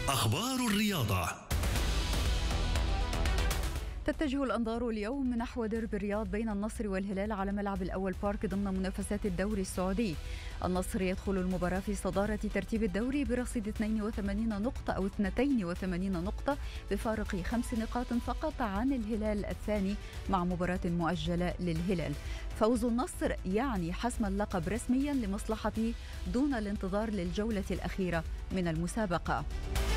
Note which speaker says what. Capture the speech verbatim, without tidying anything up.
Speaker 1: أخبار الرياضة.
Speaker 2: تتجه الأنظار اليوم نحو ديربي الرياض بين النصر والهلال على ملعب الأول بارك ضمن منافسات الدوري السعودي. النصر يدخل المباراة في صدارة ترتيب الدوري برصيد اثنين وثمانين نقطة أو اثنتين وثمانين نقطة بفارق خمس نقاط فقط عن الهلال الثاني مع مباراة مؤجلة للهلال. فوز النصر يعني حسم اللقب رسميا لمصلحته دون الانتظار للجولة الأخيرة من المسابقة.